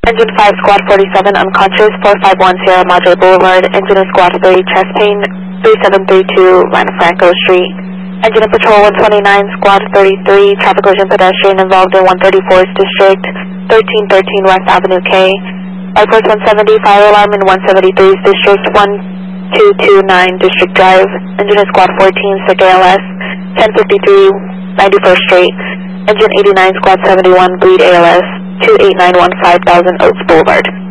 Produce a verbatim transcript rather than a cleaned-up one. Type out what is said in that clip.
Engine five, Squad forty-seven, unconscious, four five one Sierra Madre Boulevard. Engine in Squad three, chest pain, three seven three two, Lanafranco Street. Engine in Patrol one twenty-nine, Squad thirty-three, traffic collision pedestrian involved in one thirty-fourth District, thirteen thirteen West Avenue K. Airport one seventy, fire alarm in one seventy-three's District, one two two nine District Drive. Engine in Squad fourteen, Sick A L S, ten fifty-three ninety-first Street. Engine eighty-nine, Squad seventy-one, bleed A L S, two eight nine one five thousand Oaks Boulevard.